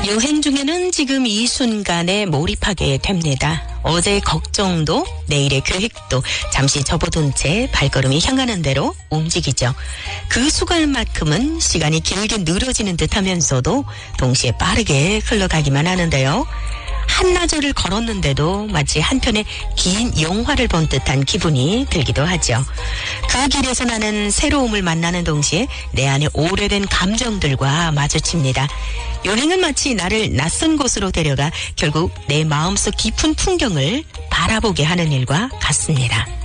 여행 중에는 지금 이 순간에 몰입하게 됩니다. 어제의 걱정도 내일의 계획도 잠시 접어둔 채 발걸음이 향하는 대로 움직이죠. 그 순간만큼은 시간이 길게 늘어지는 듯하면서도 동시에 빠르게 흘러가기만 하는데요. 한나절을 걸었는데도 마치 한편의 긴 영화를 본 듯한 기분이 들기도 하죠. 그 길에서 나는 새로움을 만나는 동시에 내 안에 오래된 감정들과 마주칩니다. 여행은 마치 나를 낯선 곳으로 데려가 결국 내 마음속 깊은 풍경을 바라보게 하는 일과 같습니다.